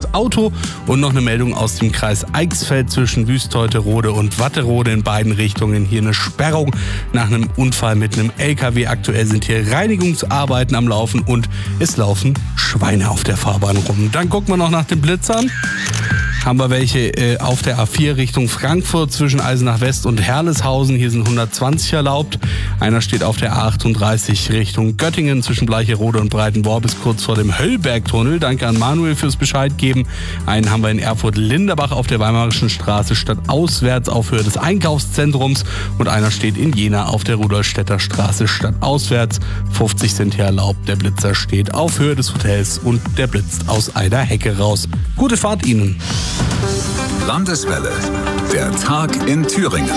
das Auto und noch eine Meldung aus dem Kreis Eichsfeld zwischen Wüsteuterode und Watterode in beiden Richtungen. Hier eine Sperrung nach einem Unfall mit einem LKW. Aktuell sind hier Reinigungsarbeiten am Laufen und es laufen Schweine auf der Fahrbahn rum. Dann gucken wir noch nach den Blitzern. Haben wir welche auf der A4 Richtung Frankfurt zwischen Eisenach West und Herleshausen. Hier sind 120 erlaubt. Einer steht auf der A38 Richtung Göttingen zwischen Bleicherode und Breitenborn bis kurz vor dem Höllbergtunnel. Danke an Manuel fürs Bescheid geben. Einen haben wir in Erfurt-Linderbach auf der Weimarischen Straße stadtauswärts auf Höhe des Einkaufszentrums. Und einer steht in Jena auf der Rudolstädter Straße stadtauswärts. 50 sind hier erlaubt. Der Blitzer steht auf Höhe des Hotels und der blitzt aus einer Hecke raus. Gute Fahrt Ihnen! Landeswelle, der Tag in Thüringen.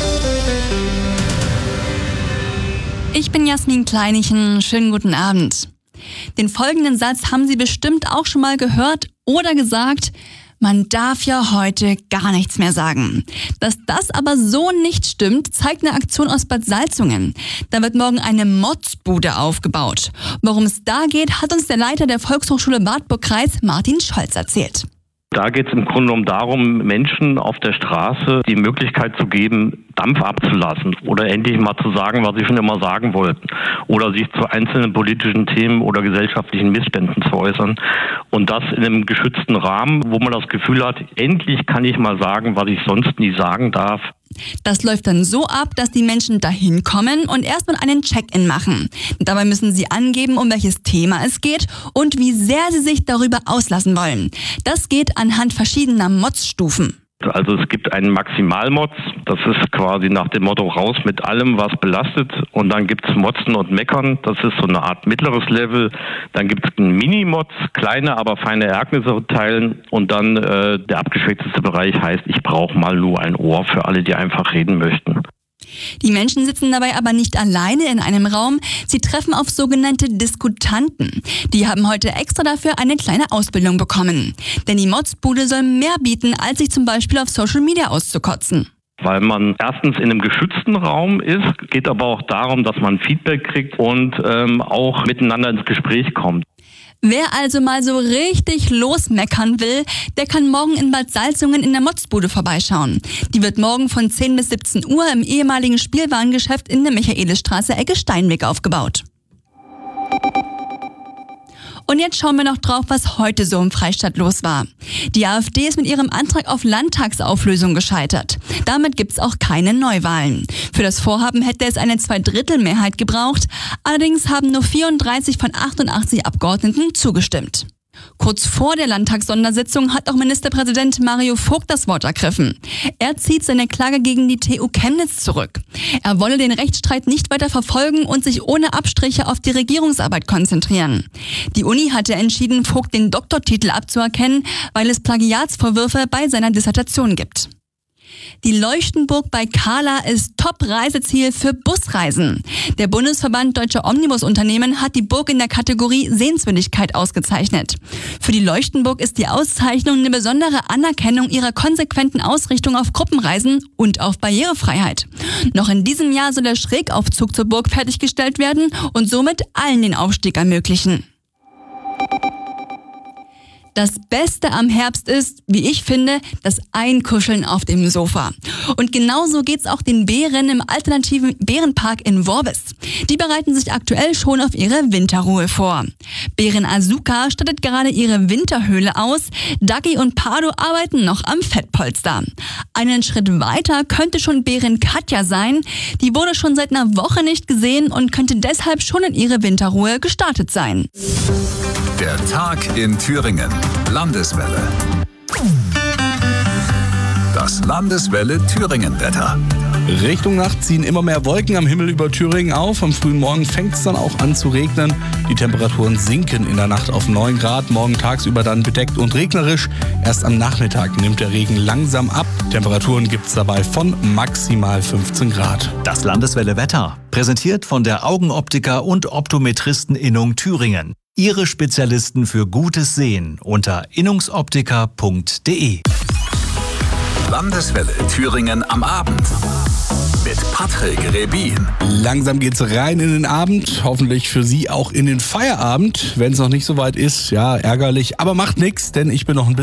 Ich bin Jasmin Kleinichen, schönen guten Abend. Den folgenden Satz haben Sie bestimmt auch schon mal gehört oder gesagt: Man darf ja heute gar nichts mehr sagen. Dass das aber so nicht stimmt, zeigt eine Aktion aus Bad Salzungen. Da wird morgen eine Motzbude aufgebaut. Worum es da geht, hat uns der Leiter der Volkshochschule Wartburg-Kreis, Martin Scholz, erzählt. Da geht es im Grunde genommen darum, Menschen auf der Straße die Möglichkeit zu geben, Dampf abzulassen oder endlich mal zu sagen, was sie schon immer sagen wollten, oder sich zu einzelnen politischen Themen oder gesellschaftlichen Missständen zu äußern, und das in einem geschützten Rahmen, wo man das Gefühl hat, endlich kann ich mal sagen, was ich sonst nie sagen darf. Das läuft dann so ab, dass die Menschen dahin kommen und erstmal einen Check-in machen. Dabei müssen sie angeben, um welches Thema es geht und wie sehr sie sich darüber auslassen wollen. Das geht anhand verschiedener Motzstufen. Also es gibt einen Maximalmotz, das ist quasi nach dem Motto raus mit allem, was belastet. Und dann gibt es Motzen und Meckern, das ist so eine Art mittleres Level. Dann gibt es einen Mini-Motz, kleine, aber feine Ereignisse teilen. Und dann der abgeschwächteste Bereich heißt, ich brauche mal nur ein Ohr für alle, die einfach reden möchten. Die Menschen sitzen dabei aber nicht alleine in einem Raum. Sie treffen auf sogenannte Diskutanten. Die haben heute extra dafür eine kleine Ausbildung bekommen. Denn die Motzbude soll mehr bieten, als sich zum Beispiel auf Social Media auszukotzen. Weil man erstens in einem geschützten Raum ist, geht aber auch darum, dass man Feedback kriegt und auch miteinander ins Gespräch kommt. Wer also mal so richtig losmeckern will, der kann morgen in Bad Salzungen in der Motzbude vorbeischauen. Die wird morgen von 10 bis 17 Uhr im ehemaligen Spielwarengeschäft in der Michaelisstraße Ecke Steinweg aufgebaut. Und jetzt schauen wir noch drauf, was heute so im Freistaat los war. Die AfD ist mit ihrem Antrag auf Landtagsauflösung gescheitert. Damit gibt's auch keine Neuwahlen. Für das Vorhaben hätte es eine Zweidrittelmehrheit gebraucht. Allerdings haben nur 34 von 88 Abgeordneten zugestimmt. Kurz vor der Landtagssondersitzung hat auch Ministerpräsident Mario Vogt das Wort ergriffen. Er zieht seine Klage gegen die TU Chemnitz zurück. Er wolle den Rechtsstreit nicht weiter verfolgen und sich ohne Abstriche auf die Regierungsarbeit konzentrieren. Die Uni hatte entschieden, Vogt den Doktortitel abzuerkennen, weil es Plagiatsvorwürfe bei seiner Dissertation gibt. Die Leuchtenburg bei Kahla ist Top-Reiseziel für Busreisen. Der Bundesverband Deutscher Omnibusunternehmen hat die Burg in der Kategorie Sehenswürdigkeit ausgezeichnet. Für die Leuchtenburg ist die Auszeichnung eine besondere Anerkennung ihrer konsequenten Ausrichtung auf Gruppenreisen und auf Barrierefreiheit. Noch in diesem Jahr soll der Schrägaufzug zur Burg fertiggestellt werden und somit allen den Aufstieg ermöglichen. Das Beste am Herbst ist, wie ich finde, das Einkuscheln auf dem Sofa. Und genauso geht's auch den Bären im alternativen Bärenpark in Worbis. Die bereiten sich aktuell schon auf ihre Winterruhe vor. Bären Azuka stattet gerade ihre Winterhöhle aus. Dagi und Pardo arbeiten noch am Fettpolster. Einen Schritt weiter könnte schon Bärin Katja sein. Die wurde schon seit einer Woche nicht gesehen und könnte deshalb schon in ihre Winterruhe gestartet sein. Der Tag in Thüringen. Landeswelle. Das Landeswelle Thüringen-Wetter. Richtung Nacht ziehen immer mehr Wolken am Himmel über Thüringen auf. Am frühen Morgen fängt es dann auch an zu regnen. Die Temperaturen sinken in der Nacht auf 9 Grad. Morgen tagsüber dann bedeckt und regnerisch. Erst am Nachmittag nimmt der Regen langsam ab. Temperaturen gibt es dabei von maximal 15 Grad. Das Landeswelle Wetter. Präsentiert von der Augenoptiker und Optometristen-Innung Thüringen. Ihre Spezialisten für gutes Sehen unter innungsoptiker.de. Landeswelle Thüringen am Abend. Mit Patrick Rebin. Langsam geht's rein in den Abend, hoffentlich für Sie auch in den Feierabend. Wenn es noch nicht so weit ist, ja, ärgerlich, aber macht nichts, denn ich bin noch ein bisschen